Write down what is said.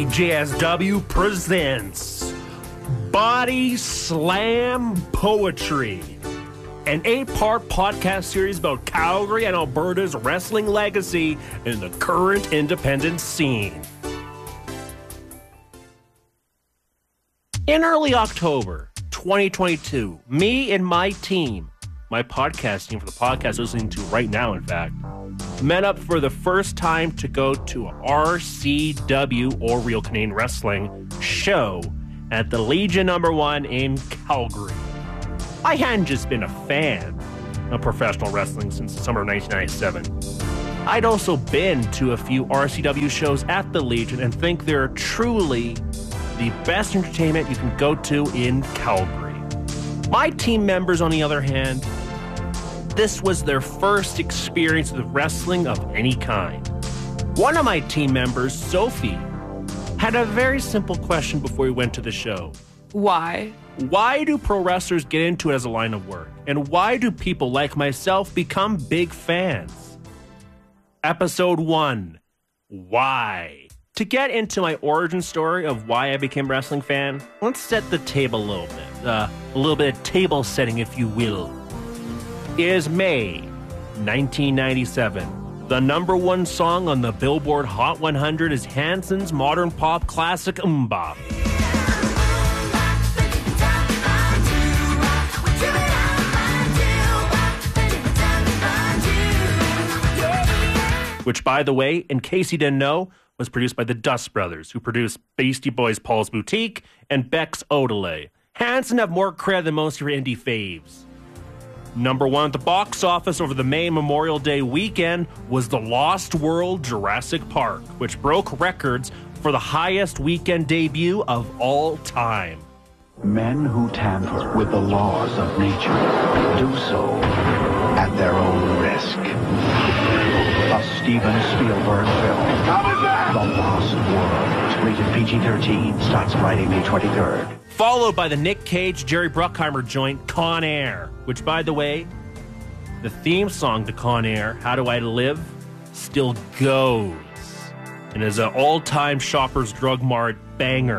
JSW presents Body Slam Poetry, an 8-part podcast series about Calgary and Alberta's wrestling legacy in the current independent scene. In early October 2022, me and my team, my podcast team for the podcast you're listening to right now, in fact, met up for the first time to go to a RCW, or Real Canadian Wrestling, show at the Legion No. 1 in Calgary. I hadn't just been a fan of professional wrestling since the summer of 1997. I'd also been to a few RCW shows at the Legion and think they're truly the best entertainment you can go to in Calgary. My team members, on the other hand, this was their first experience with wrestling of any kind. One of my team members, Sophie, had a very simple question before we went to the show. Why? Why do pro wrestlers get into it as a line of work? And why do people like myself become big fans? Episode 1, Why? To get into my origin story of why I became a wrestling fan, let's set the table a little bit of table setting, if you will. It is May 1997. The number 1 song on the Billboard Hot 100 is Hanson's modern pop classic MMMBop, which, by the way, in case you didn't know, was produced by the Dust Brothers, who produced Beastie Boys' Paul's Boutique and Beck's Odelay. Hanson have more credit than most of your indie faves. Number 1 at the box office over the May Memorial Day weekend was The Lost World Jurassic Park, which broke records for the highest weekend debut of all time. Men who tamper with the laws of nature do so at their own risk. A Steven Spielberg film, The Lost World, rated PG-13, starts Friday, May 23rd. Followed by the Nick Cage, Jerry Bruckheimer joint, Con Air, which, by the way, the theme song to Con Air, How Do I Live, still goes and is an all-time Shoppers Drug Mart banger.